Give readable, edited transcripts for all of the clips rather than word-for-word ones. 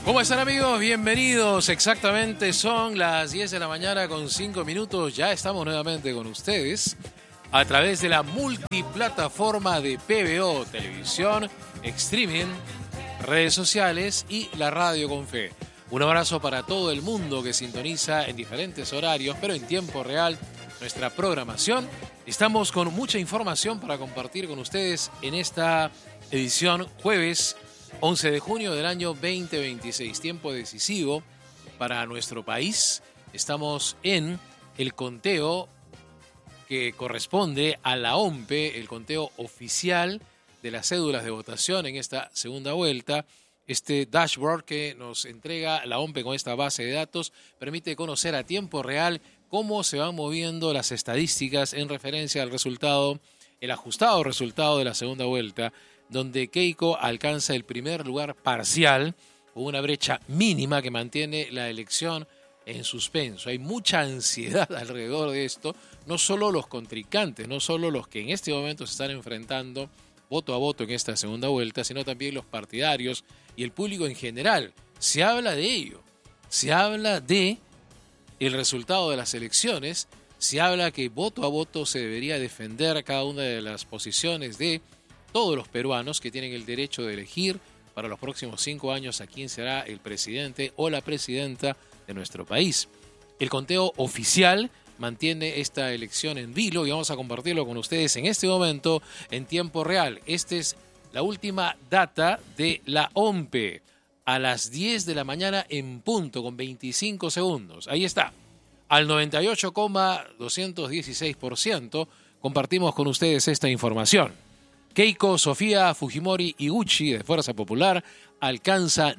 ¿Cómo están, amigos? Bienvenidos. Exactamente son las 10 de la mañana con 5 minutos. Ya estamos nuevamente con ustedes a través de la multiplataforma de PBO, televisión, streaming, redes sociales y la radio con fe. Un abrazo para todo el mundo que sintoniza en diferentes horarios, pero en tiempo real, nuestra programación. Estamos con mucha información para compartir con ustedes en esta edición jueves 11 de junio del año 2026, tiempo decisivo para nuestro país. Estamos en el conteo que corresponde a la OMPE, el conteo oficial de las cédulas de votación en esta segunda vuelta. Este dashboard que nos entrega la OMPE con esta base de datos permite conocer a tiempo real cómo se van moviendo las estadísticas en referencia al resultado, el ajustado resultado de la segunda vuelta, donde Keiko alcanza el primer lugar parcial con una brecha mínima que mantiene la elección en suspenso. Hay mucha ansiedad alrededor de esto, no solo los contrincantes, no solo los que en este momento se están enfrentando voto a voto en esta segunda vuelta, sino también los partidarios y el público en general. Se habla de ello, se habla de el resultado de las elecciones, se habla que voto a voto se debería defender cada una de las posiciones de todos los peruanos que tienen el derecho de elegir para los próximos 5 años a quién será el presidente o la presidenta de nuestro país. El conteo oficial mantiene esta elección en vilo y vamos a compartirlo con ustedes en este momento en tiempo real. Esta es la última data de la OMPE a las 10 de la mañana en punto con 25 segundos. Ahí está, al 98,216% compartimos con ustedes esta información. Keiko Sofía Fujimori Iguchi de Fuerza Popular alcanza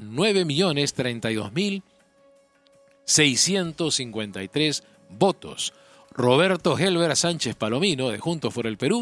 9.032.653 votos. Roberto Helber Sánchez Palomino de Juntos por el Perú,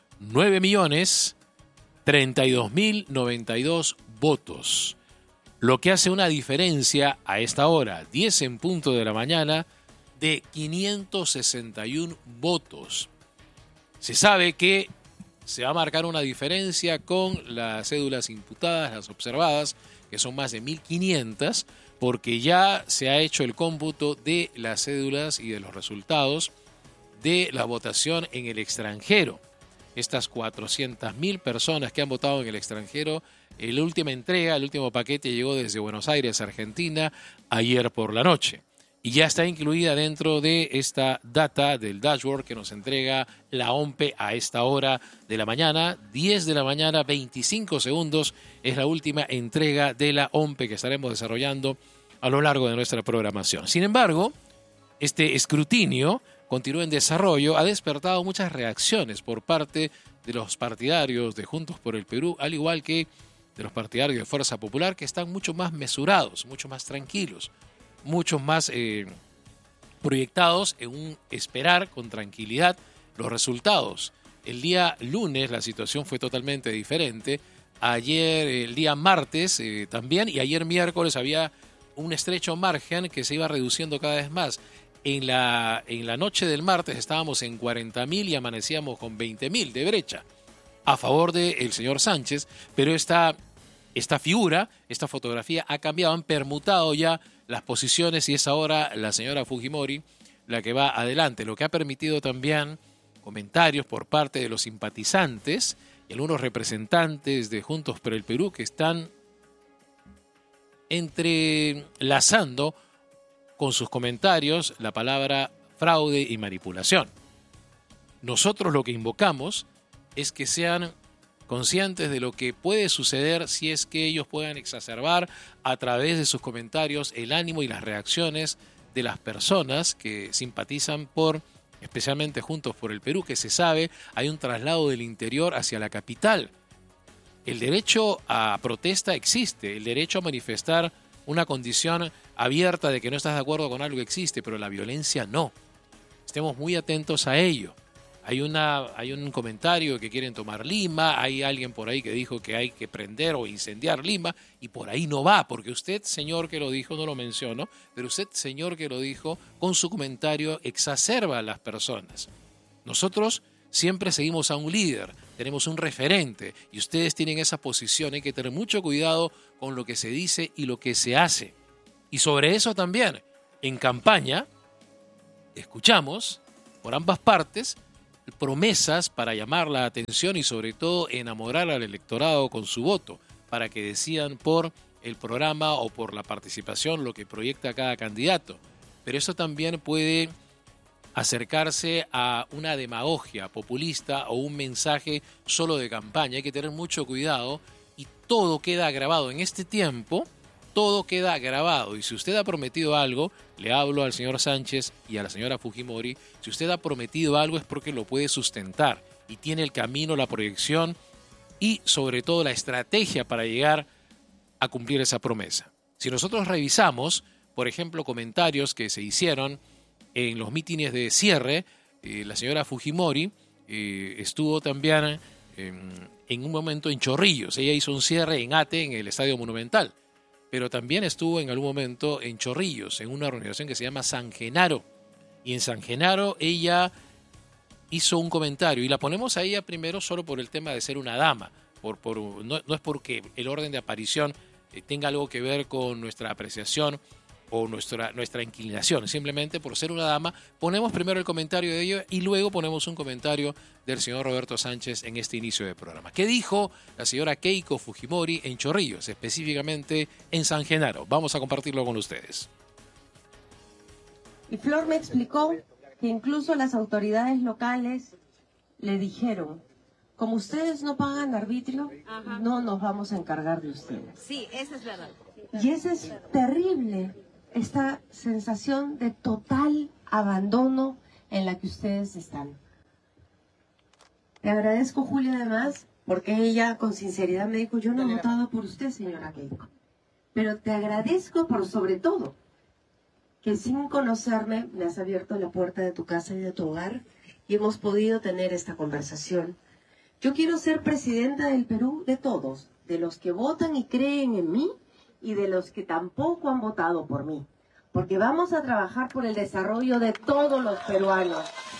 9.032.092 votos. Lo que hace una diferencia a esta hora, 10 en punto de la mañana, de 561 votos. Se sabe que se va a marcar una diferencia con las cédulas imputadas, las observadas, que son más de 1.500, porque ya se ha hecho el cómputo de las cédulas y de los resultados de la votación en el extranjero. Estas 400.000 personas que han votado en el extranjero, la última entrega, el último paquete llegó desde Buenos Aires, Argentina, ayer por la noche. Y ya está incluida dentro de esta data del dashboard que nos entrega la OMPE a esta hora de la mañana. 10 de la mañana, 25 segundos, es la última entrega de la OMPE que estaremos desarrollando a lo largo de nuestra programación. Sin embargo, este escrutinio continúa en desarrollo, ha despertado muchas reacciones por parte de los partidarios de Juntos por el Perú, al igual que de los partidarios de Fuerza Popular, que están mucho más mesurados, mucho más tranquilos, muchos más proyectados en un esperar con tranquilidad los resultados. El día lunes la situación fue totalmente diferente. Ayer, el día martes también, y ayer miércoles había un estrecho margen que se iba reduciendo cada vez más. En la noche del martes estábamos en 40.000 y amanecíamos con 20.000 de brecha a favor del señor Sánchez, pero esta figura, esta fotografía ha cambiado, han permutado ya las posiciones y es ahora la señora Fujimori la que va adelante, lo que ha permitido también comentarios por parte de los simpatizantes y algunos representantes de Juntos por el Perú que están entrelazando con sus comentarios la palabra fraude y manipulación. Nosotros lo que invocamos es que sean conscientes de lo que puede suceder si es que ellos puedan exacerbar a través de sus comentarios el ánimo y las reacciones de las personas que simpatizan por, especialmente Juntos por el Perú, que se sabe hay un traslado del interior hacia la capital. El derecho a protesta existe, el derecho a manifestar una condición abierta de que no estás de acuerdo con algo existe, pero la violencia no. Estemos muy atentos a ello. Hay un comentario que quieren tomar Lima, hay alguien por ahí que dijo que hay que prender o incendiar Lima, y por ahí no va, porque usted, señor que lo dijo, no lo menciono, pero usted, señor que lo dijo, con su comentario exacerba a las personas. Nosotros siempre seguimos a un líder, tenemos un referente, y ustedes tienen esa posición, hay que tener mucho cuidado con lo que se dice y lo que se hace. Y sobre eso también, en campaña, escuchamos por ambas partes promesas para llamar la atención y sobre todo enamorar al electorado con su voto, para que decidan por el programa o por la participación lo que proyecta cada candidato. Pero eso también puede acercarse a una demagogia populista o un mensaje solo de campaña. Hay que tener mucho cuidado y todo queda grabado. En este tiempo, todo queda grabado. Y si usted ha prometido algo, le hablo al señor Sánchez y a la señora Fujimori, si usted ha prometido algo es porque lo puede sustentar y tiene el camino, la proyección y sobre todo la estrategia para llegar a cumplir esa promesa. Si nosotros revisamos, por ejemplo, comentarios que se hicieron en los mítines de cierre, la señora Fujimori estuvo también en un momento en Chorrillos. Ella hizo un cierre en Ate, en el Estadio Monumental, pero también estuvo en algún momento en Chorrillos, en una organización que se llama San Genaro. Y en San Genaro ella hizo un comentario, y la ponemos a ella primero solo por el tema de ser una dama. No es porque el orden de aparición tenga algo que ver con nuestra apreciación o nuestra inclinación. Simplemente por ser una dama, ponemos primero el comentario de ella y luego ponemos un comentario del señor Roberto Sánchez en este inicio del programa. ¿Qué dijo la señora Keiko Fujimori en Chorrillos, específicamente en San Genaro? Vamos a compartirlo con ustedes. Y Flor me explicó que incluso las autoridades locales le dijeron: como ustedes no pagan arbitrio, no nos vamos a encargar de ustedes. Sí, eso es verdad. Y eso es terrible, esta sensación de total abandono en la que ustedes están. Le agradezco, Julia, además, porque ella con sinceridad me dijo: yo no he votado por usted, señora Keiko. Pero te agradezco por sobre todo que sin conocerme me has abierto la puerta de tu casa y de tu hogar y hemos podido tener esta conversación. Yo quiero ser presidenta del Perú de todos, de los que votan y creen en mí y de los que tampoco han votado por mí, porque vamos a trabajar por el desarrollo de todos los peruanos.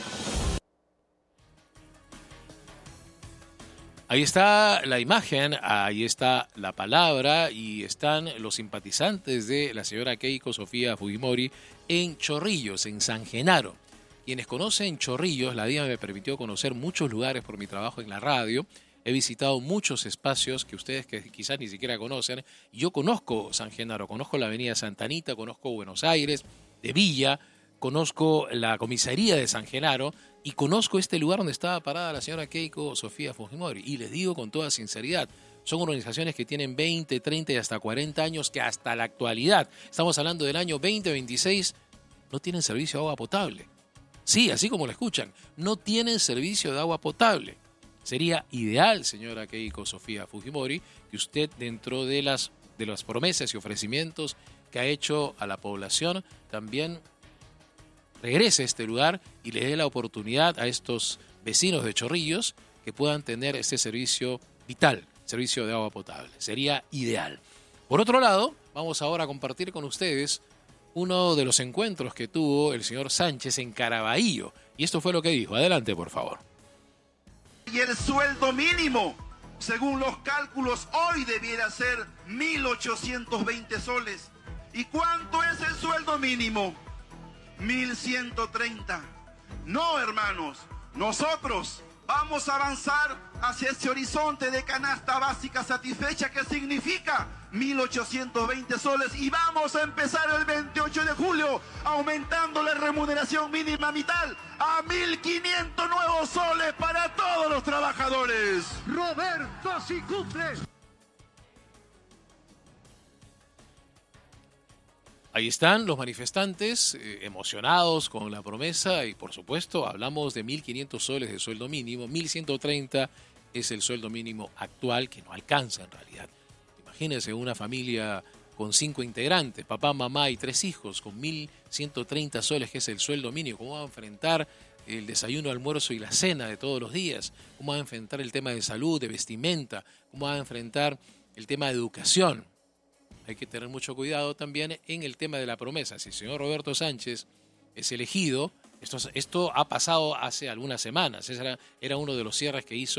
Ahí está la imagen, ahí está la palabra y están los simpatizantes de la señora Keiko Sofía Fujimori en Chorrillos, en San Genaro. Quienes conocen Chorrillos, la DIA me permitió conocer muchos lugares por mi trabajo en la radio. He visitado muchos espacios que ustedes que quizás ni siquiera conocen. Yo conozco San Genaro, conozco la avenida Santa Anita, conozco Buenos Aires, de Villa, conozco la comisaría de San Genaro y conozco este lugar donde estaba parada la señora Keiko Sofía Fujimori. Y les digo con toda sinceridad, son organizaciones que tienen 20, 30 y hasta 40 años que hasta la actualidad, estamos hablando del año 2026, no tienen servicio de agua potable. Sí, así como lo escuchan, no tienen servicio de agua potable. Sería ideal, señora Keiko Sofía Fujimori, que usted dentro de las promesas y ofrecimientos que ha hecho a la población también regrese a este lugar y le dé la oportunidad a estos vecinos de Chorrillos que puedan tener este servicio vital, servicio de agua potable. Sería ideal. Por otro lado, vamos ahora a compartir con ustedes uno de los encuentros que tuvo el señor Sánchez en Caraballo. Y esto fue lo que dijo. Adelante, por favor. Y el sueldo mínimo, según los cálculos, hoy debiera ser 1.820 soles. ¿Y cuánto es el sueldo mínimo? 1.130. No, hermanos, nosotros vamos a avanzar hacia ese horizonte de canasta básica satisfecha que significa 1.820 soles y vamos a empezar el 28 de julio aumentando la remuneración mínima vital a 1.500 nuevos soles para todos los trabajadores. Roberto, si cumple. Ahí están los manifestantes emocionados con la promesa y por supuesto hablamos de 1.500 soles de sueldo mínimo, 1.130 es el sueldo mínimo actual que no alcanza en realidad. Imagínense una familia con 5 integrantes, papá, mamá y 3 hijos, con 1.130 soles que es el sueldo mínimo. ¿Cómo va a enfrentar el desayuno, almuerzo y la cena de todos los días? ¿Cómo va a enfrentar el tema de salud, de vestimenta? ¿Cómo va a enfrentar el tema de educación? Hay que tener mucho cuidado también en el tema de la promesa. Si el señor Roberto Sánchez es elegido, esto ha pasado hace algunas semanas. Ese era uno de los cierres que hizo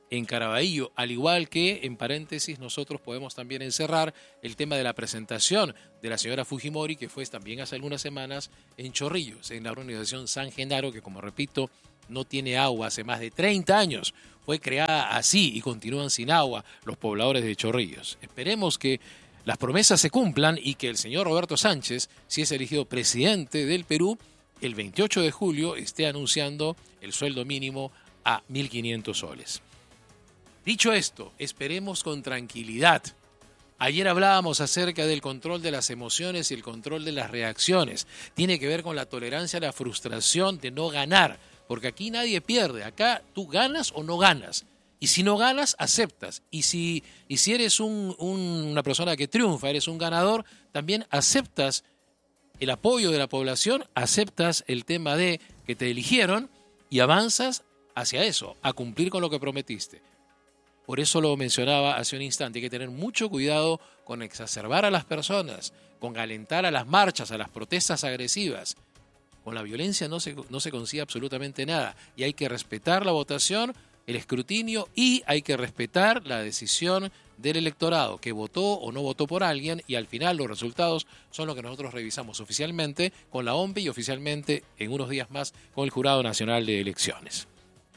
en Caraballo, al igual que, en paréntesis, nosotros podemos también encerrar el tema de la presentación de la señora Fujimori, que fue también hace algunas semanas en Chorrillos, en la organización San Genaro, que, como repito, no tiene agua hace más de 30 años. Fue creada así y continúan sin agua los pobladores de Chorrillos. Esperemos que las promesas se cumplan y que el señor Roberto Sánchez, si es elegido presidente del Perú, el 28 de julio esté anunciando el sueldo mínimo a 1.500 soles. Dicho esto, esperemos con tranquilidad. Ayer hablábamos acerca del control de las emociones y el control de las reacciones. Tiene que ver con la tolerancia a la frustración de no ganar, porque aquí nadie pierde. Acá tú ganas o no ganas. Y si no ganas, aceptas. Y si eres una persona que triunfa, eres un ganador, también aceptas el apoyo de la población, aceptas el tema de que te eligieron y avanzas hacia eso, a cumplir con lo que prometiste. Por eso lo mencionaba hace un instante, hay que tener mucho cuidado con exacerbar a las personas, con alentar a las marchas, a las protestas agresivas. Con la violencia no se consigue absolutamente nada y hay que respetar la votación, el escrutinio y hay que respetar la decisión del electorado que votó o no votó por alguien y al final los resultados son lo que nosotros revisamos oficialmente con la OMPE y oficialmente en unos días más con el Jurado Nacional de Elecciones.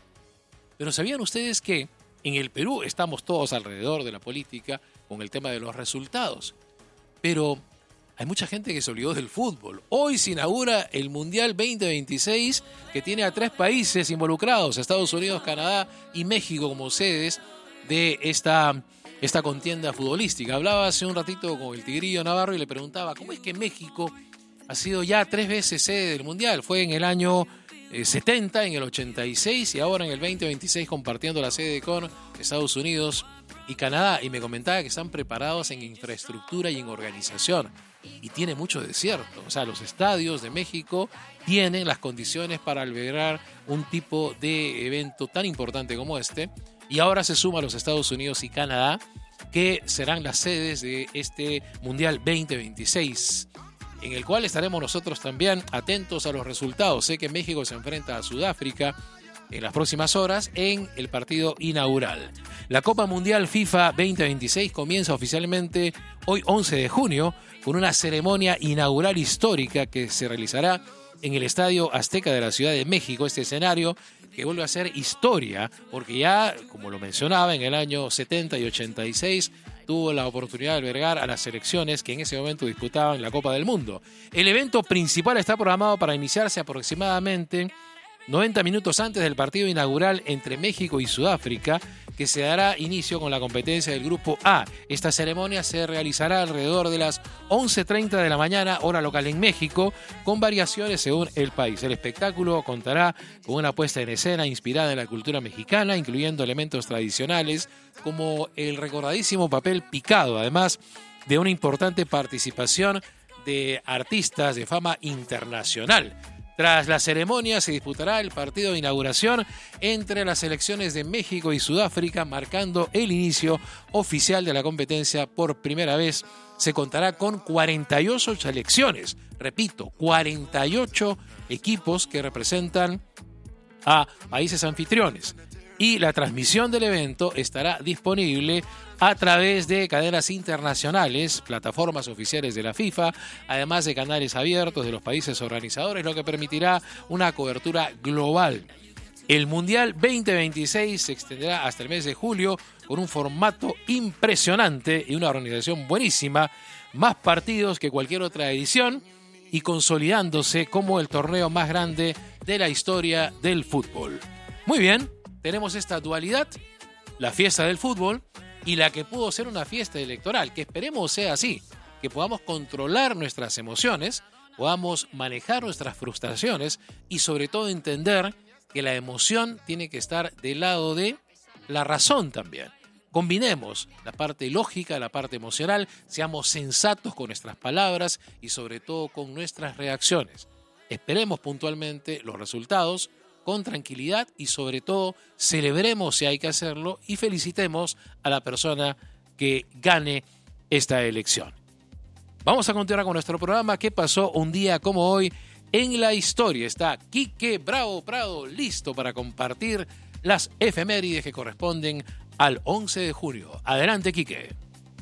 Pero ¿sabían ustedes que en el Perú estamos todos alrededor de la política con el tema de los resultados? Pero hay mucha gente que se olvidó del fútbol. Hoy se inaugura el Mundial 2026 que tiene a 3 países involucrados, Estados Unidos, Canadá y México como sedes de esta contienda futbolística. Hablaba hace un ratito con el Tigrillo Navarro y le preguntaba ¿cómo es que México ha sido ya 3 veces sede del Mundial? Fue en el año 70, en el 86 y ahora en el 2026 compartiendo la sede con Estados Unidos y Canadá. Y me comentaba que están preparados en infraestructura y en organización. Y tiene mucho desierto. O sea, los estadios de México tienen las condiciones para albergar un tipo de evento tan importante como este. Y ahora se suma a los Estados Unidos y Canadá, que serán las sedes de este Mundial 2026. En el cual estaremos nosotros también atentos a los resultados. Sé que México se enfrenta a Sudáfrica en las próximas horas en el partido inaugural. La Copa Mundial FIFA 2026 comienza oficialmente hoy 11 de junio con una ceremonia inaugural histórica que se realizará en el Estadio Azteca de la Ciudad de México. Este escenario que vuelve a ser historia porque ya, como lo mencionaba, en el año 70 y 86 tuvo la oportunidad de albergar a las selecciones que en ese momento disputaban la Copa del Mundo. El evento principal está programado para iniciarse aproximadamente 90 minutos antes del partido inaugural entre México y Sudáfrica, que se dará inicio con la competencia del Grupo A. Esta ceremonia se realizará alrededor de las 11:30 de la mañana, hora local en México, con variaciones según el país. El espectáculo contará con una puesta en escena inspirada en la cultura mexicana, incluyendo elementos tradicionales como el recordadísimo papel picado, además de una importante participación de artistas de fama internacional. Tras la ceremonia se disputará el partido de inauguración entre las selecciones de México y Sudáfrica, marcando el inicio oficial de la competencia. Por primera vez se contará con 48 selecciones, repito, 48 equipos que representan a países anfitriones. Y la transmisión del evento estará disponible a través de cadenas internacionales, plataformas oficiales de la FIFA, además de canales abiertos de los países organizadores, lo que permitirá una cobertura global. El Mundial 2026 se extenderá hasta el mes de julio con un formato impresionante y una organización buenísima, más partidos que cualquier otra edición y consolidándose como el torneo más grande de la historia del fútbol. Muy bien. Tenemos esta dualidad, la fiesta del fútbol y la que pudo ser una fiesta electoral, que esperemos sea así, que podamos controlar nuestras emociones, podamos manejar nuestras frustraciones y sobre todo entender que la emoción tiene que estar del lado de la razón también. Combinemos la parte lógica, la parte emocional, seamos sensatos con nuestras palabras y sobre todo con nuestras reacciones. Esperemos puntualmente los resultados con tranquilidad y sobre todo celebremos si hay que hacerlo y felicitemos a la persona que gane esta elección. Vamos a continuar con nuestro programa. ¿Qué pasó un día como hoy en la historia? Está Quique Bravo Prado listo para compartir las efemérides que corresponden al 11 de junio. Adelante, Quique.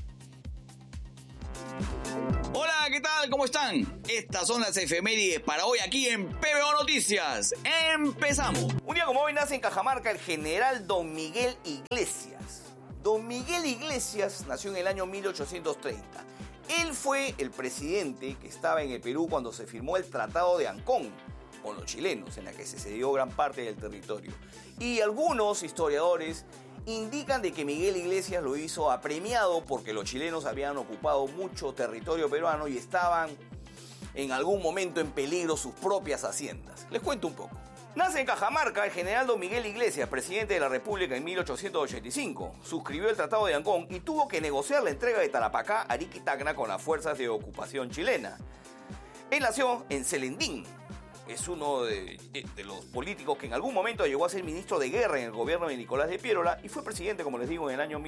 Hola, ¿qué tal? ¿Cómo están? Estas son las efemérides para hoy aquí en PBO Noticias. ¡Empezamos! Un día como hoy nace en Cajamarca el general Don Miguel Iglesias. Don Miguel Iglesias nació en el año 1830. Él fue el presidente que estaba en el Perú cuando se firmó el Tratado de Ancón con los chilenos, en la que se cedió gran parte del territorio. Y algunos historiadores indican de que Miguel Iglesias lo hizo apremiado porque los chilenos habían ocupado mucho territorio peruano y estaban en algún momento en peligro sus propias haciendas. Les cuento un poco. Nace en Cajamarca el general Don Miguel Iglesias, presidente de la República en 1885. Suscribió el Tratado de Ancón y tuvo que negociar la entrega de Tarapacá, Arica y Tacna con las fuerzas de ocupación chilena. Él nació en Celendín. Es uno de los políticos que en algún momento llegó a ser ministro de guerra en el gobierno de Nicolás de Piérola y fue presidente, como les digo, en el año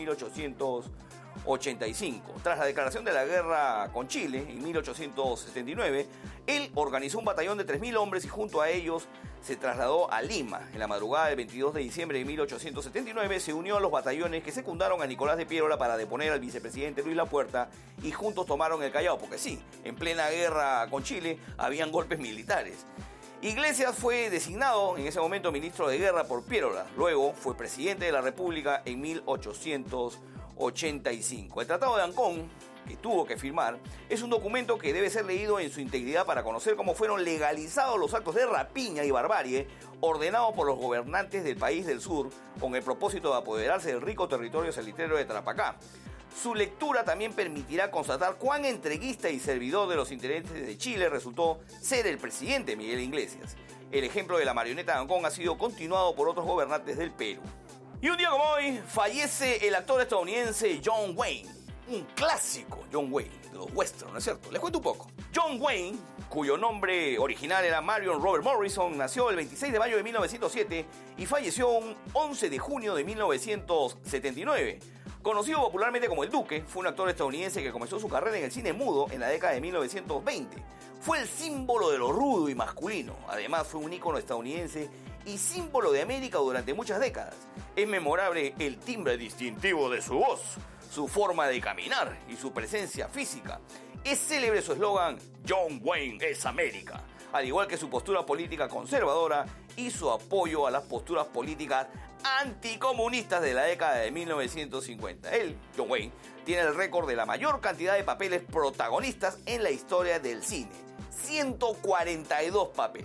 1885. Tras la declaración de la guerra con Chile en 1879, él organizó un batallón de 3.000 hombres y junto a ellos se trasladó a Lima. En la madrugada del 22 de diciembre de 1879 se unió a los batallones que secundaron a Nicolás de Piérola para deponer al vicepresidente Luis Lapuerta y juntos tomaron el Callao, porque sí, en plena guerra con Chile habían golpes militares. Iglesias fue designado en ese momento ministro de guerra por Piérola, luego fue presidente de la República en 1885. El Tratado de Ancón, que tuvo que firmar, es un documento que debe ser leído en su integridad para conocer cómo fueron legalizados los actos de rapiña y barbarie ordenados por los gobernantes del país del sur con el propósito de apoderarse del rico territorio salitrero de Tarapacá. Su lectura también permitirá constatar cuán entreguista y servidor de los intereses de Chile resultó ser el presidente Miguel Iglesias. El ejemplo de la marioneta de Ancón ha sido continuado por otros gobernantes del Perú. Y un día como hoy fallece el actor estadounidense John Wayne. Un clásico John Wayne, de los westerns, ¿no es cierto? Les cuento un poco. John Wayne, cuyo nombre original era Marion Robert Morrison, nació el 26 de mayo de 1907 y falleció un 11 de junio de 1979. Conocido popularmente como El Duque, fue un actor estadounidense que comenzó su carrera en el cine mudo en la década de 1920. Fue el símbolo de lo rudo y masculino. Además, fue un ícono estadounidense y símbolo de América durante muchas décadas. Es memorable el timbre distintivo de su voz, su forma de caminar y su presencia física. Es célebre su eslogan "John Wayne es América", al igual que su postura política conservadora y su apoyo a las posturas políticas anticomunistas de la década de 1950. Él, John Wayne, tiene el récord de la mayor cantidad de papeles protagonistas en la historia del cine. 142 papeles.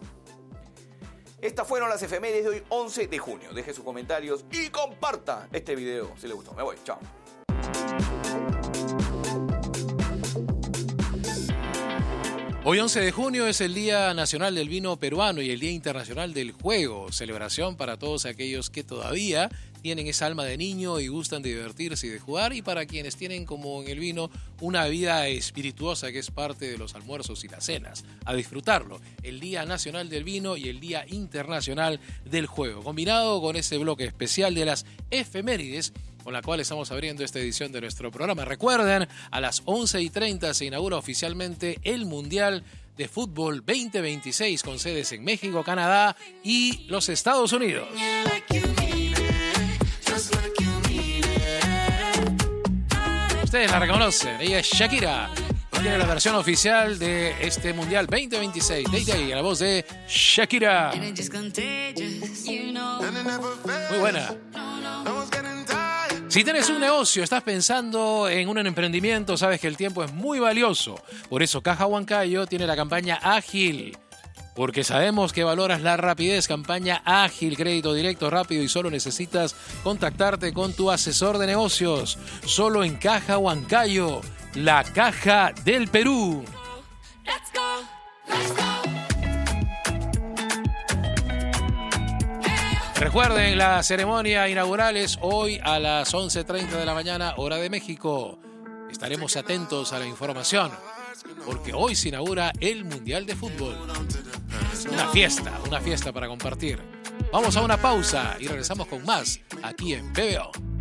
Estas fueron las efemérides de hoy, 11 de junio. Deje sus comentarios y comparta este video si le gustó. Me voy, chao. Hoy 11 de junio es el Día Nacional del Vino Peruano y el Día Internacional del Juego. Celebración para todos aquellos que todavía tienen esa alma de niño y gustan de divertirse y de jugar, y para quienes tienen, como en el vino, una vida espirituosa que es parte de los almuerzos y las cenas. A disfrutarlo. El Día Nacional del Vino y el Día Internacional del Juego. Combinado con este bloque especial de las efemérides, con la cual estamos abriendo esta edición de nuestro programa. Recuerden, a las 11:30 se inaugura oficialmente el Mundial de Fútbol 2026 con sedes en México, Canadá y los Estados Unidos. Ustedes la reconocen, ella es Shakira. Tiene la versión oficial de este Mundial 2026. Desde ahí, la voz de Shakira. Muy buena. Si tienes un negocio, estás pensando en un emprendimiento, sabes que el tiempo es muy valioso. Por eso Caja Huancayo tiene la campaña Ágil. Porque sabemos que valoras la rapidez. Campaña Ágil, crédito directo, rápido, y solo necesitas contactarte con tu asesor de negocios. Solo en Caja Huancayo, la caja del Perú. Let's go, let's go. Recuerden, la ceremonia inaugural es hoy a las 11:30 de la mañana, hora de México. Estaremos atentos a la información, porque hoy se inaugura el Mundial de Fútbol. Una fiesta para compartir. Vamos a una pausa y regresamos con más aquí en PBO.